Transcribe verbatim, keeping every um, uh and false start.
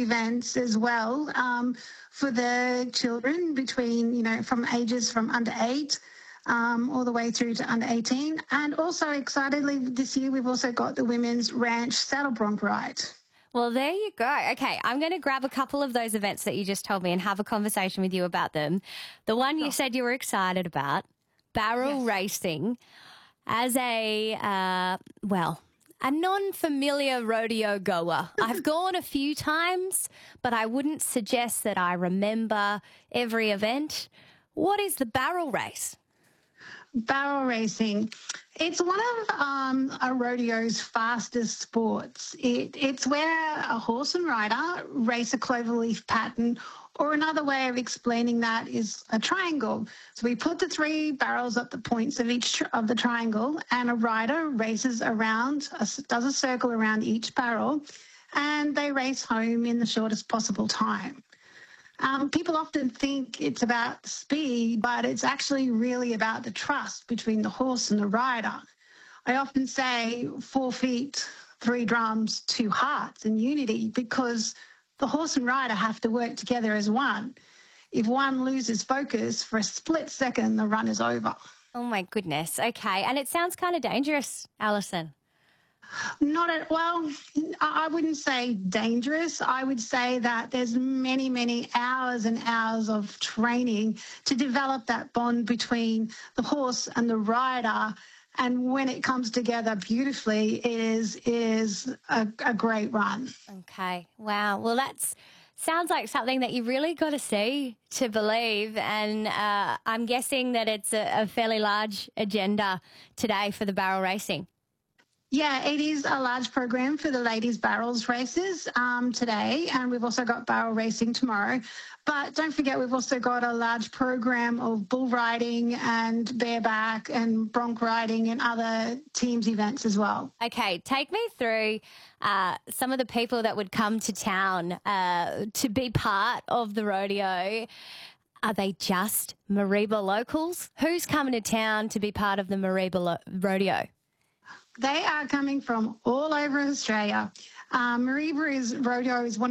events as well um, for the children between, you know, from ages from under eight um, all the way through to under eighteen. And also, excitedly, this year we've also got the Women's Ranch Saddle Bronc Ride. Well, there you go. Okay, I'm going to grab a couple of those events that you just told me and have a conversation with you about them. The one you said you were excited about, barrel Yes. racing, as a, uh, well, a non-familiar rodeo goer. I've gone a few times, but I wouldn't suggest that I remember every event. What is the barrel race? Barrel racing. It's one of um, a rodeo's fastest sports. It, it's where a horse and rider race a cloverleaf pattern, or another way of explaining that is a triangle. So we put the three barrels at the points of each tr- of the triangle, and a rider races around, a, does a circle around each barrel, and they race home in the shortest possible time. Um, people often think it's about speed, but it's actually really about the trust between the horse and the rider. I often say four feet, three drums, two hearts in unity, because the horse and rider have to work together as one. If one loses focus for a split second, the run is over. Oh, my goodness. Okay, and it sounds kind of dangerous, Alison. Not at, well, I I wouldn't say dangerous. I would say that there's many, many hours and hours of training to develop that bond between the horse and the rider. And when it comes together beautifully, it is, it is a, a great run. Okay, wow. Well, that's sounds like something that you really got to see to believe. And uh, I'm guessing that it's a, a fairly large agenda today for the barrel racing. Yeah, it is a large program for the ladies' barrels races um, today, and we've also got barrel racing tomorrow. But don't forget, we've also got a large program of bull riding and bareback and bronc riding and other teams events as well. Okay, take me through uh, some of the people that would come to town uh, to be part of the rodeo. Are they just Mareeba locals? Who's coming to town to be part of the Mareeba lo- rodeo? They are coming from all over Australia. Um, Mareeba is rodeo is one